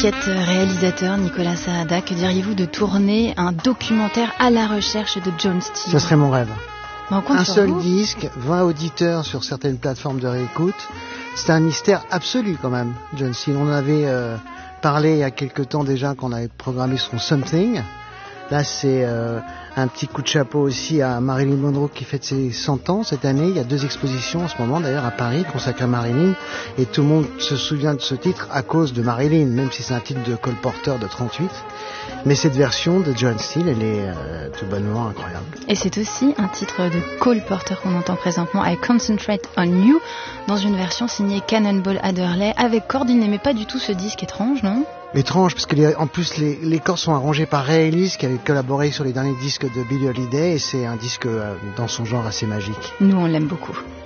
Hachette, réalisateur Nicolas Saada, que diriez-vous de tourner un documentaire à la recherche de John Steele? Ce serait mon rêve. Un seul disque, 20 auditeurs sur certaines plateformes de réécoute. C'est un mystère absolu quand même, John Steele. On avait parlé il y a quelque temps déjà qu'on avait programmé son Something. Là, c'est un petit coup de chapeau aussi à Marilyn Monroe qui fête ses 100 ans cette année. Il y a 2 expositions en ce moment d'ailleurs à Paris consacrées à Marilyn. Et tout le monde se souvient de ce titre à cause de Marilyn, même si c'est un titre de Cole Porter de 38. Mais cette version de John Steele, elle est tout bonnement incroyable. Et c'est aussi un titre de Cole Porter qu'on entend présentement, I Concentrate on You, dans une version signée Cannonball Adderley, avec coordonné, mais pas du tout ce disque étrange, non? Étrange, parce que en plus les cordes sont arrangées par Ray Ellis qui avait collaboré sur les derniers disques de Billie Holiday, et c'est un disque dans son genre assez magique. Nous on l'aime beaucoup.